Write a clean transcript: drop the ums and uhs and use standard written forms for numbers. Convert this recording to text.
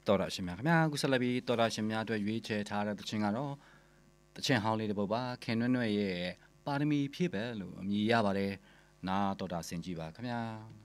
တော်တာရှင်များခင်ဗျာခုဆက်လက်ပြီးတော်တာရှင်များအတွက်ရွေးချယ်ထားတဲ့တခြင်းကတော့တခြင်းဟောင်းလေးတစ်ပုဒ်ပါခင်နွဲ့နွဲ့ရဲ့ပါရမီဖြည့်ပဲလို့အမည်ရပါတယ်နာတော်တာဆင်ကြည့်ပါခင်ဗျာ